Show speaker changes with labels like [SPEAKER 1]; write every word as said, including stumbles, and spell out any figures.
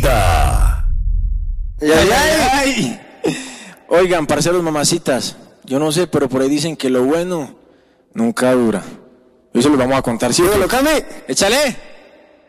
[SPEAKER 1] presenta.
[SPEAKER 2] Ay, ay, ay. Oigan, parceros mamacitas, yo no sé, pero por ahí dicen que lo bueno nunca dura. Eso lo vamos a contar, ¿sí?
[SPEAKER 3] Dígalo, Cami.
[SPEAKER 2] ¡Échale!